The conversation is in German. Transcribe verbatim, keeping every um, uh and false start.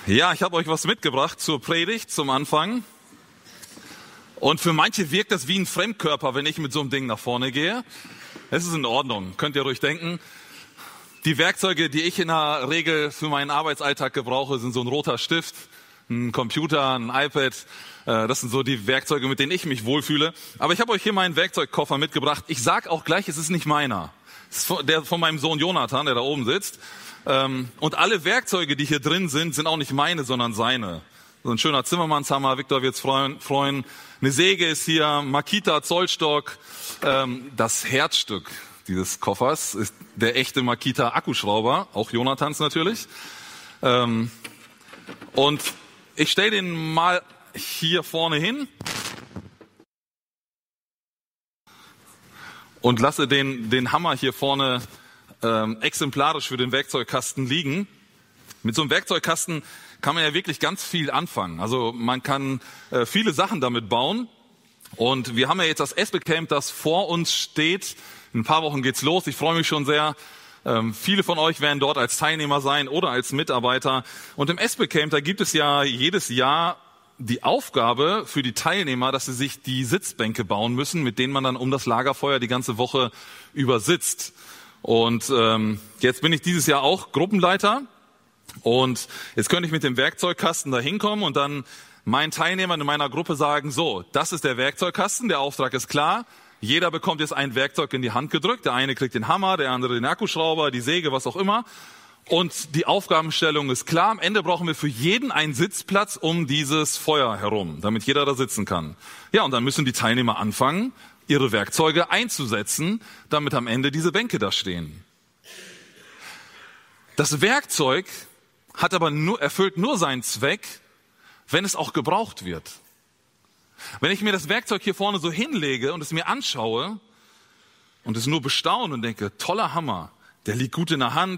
Ja, ich habe euch was mitgebracht zur Predigt zum Anfang. Und für manche wirkt das wie ein Fremdkörper, wenn ich mit so einem Ding nach vorne gehe. Es ist in Ordnung, könnt ihr ruhig denken. Die Werkzeuge, die ich in der Regel für meinen Arbeitsalltag gebrauche, sind so ein roter Stift, ein Computer, ein iPad. Das sind so die Werkzeuge, mit denen ich mich wohlfühle. Aber ich habe euch hier meinen Werkzeugkoffer mitgebracht. Ich sage auch gleich, es ist nicht meiner. Es ist der von meinem Sohn Jonathan, der da oben sitzt. Und alle Werkzeuge, die hier drin sind, sind auch nicht meine, sondern seine. So ein schöner Zimmermannshammer, Viktor wird's freuen, freuen. Eine Säge ist hier, Makita, Zollstock. Das Herzstück dieses Koffers ist der echte Makita Akkuschrauber, auch Jonathans natürlich. Und ich stelle den mal hier vorne hin und lasse den, den Hammer hier vorne ähm, exemplarisch für den Werkzeugkasten liegen. Mit so einem Werkzeugkasten kann man ja wirklich ganz viel anfangen. Also man kann äh, viele Sachen damit bauen. Und wir haben ja jetzt das Espe-Camp, das vor uns steht. In ein paar Wochen geht's los. Ich freue mich schon sehr. Ähm, viele von euch werden dort als Teilnehmer sein oder als Mitarbeiter. Und im Espe-Camp, da gibt es ja jedes Jahr die Aufgabe für die Teilnehmer, dass sie sich die Sitzbänke bauen müssen, mit denen man dann um das Lagerfeuer die ganze Woche über sitzt. Und ähm, jetzt bin ich dieses Jahr auch Gruppenleiter. Und jetzt könnte ich mit dem Werkzeugkasten da hinkommen und dann meinen Teilnehmern in meiner Gruppe sagen, so, das ist der Werkzeugkasten, der Auftrag ist klar. Jeder bekommt jetzt ein Werkzeug in die Hand gedrückt. Der eine kriegt den Hammer, der andere den Akkuschrauber, die Säge, was auch immer. Und die Aufgabenstellung ist klar. Am Ende brauchen wir für jeden einen Sitzplatz um dieses Feuer herum, damit jeder da sitzen kann. Ja, und dann müssen die Teilnehmer anfangen, ihre Werkzeuge einzusetzen, damit am Ende diese Bänke da stehen. Das Werkzeug hat aber nur, erfüllt nur seinen Zweck, wenn es auch gebraucht wird. Wenn ich mir das Werkzeug hier vorne so hinlege und es mir anschaue und es nur bestaune und denke, toller Hammer, der liegt gut in der Hand,